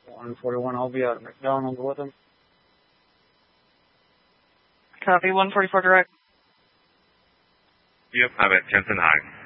141, I'll be out of McDonald's with him. Copy, 144 direct. Yep, I'm at Jensen High.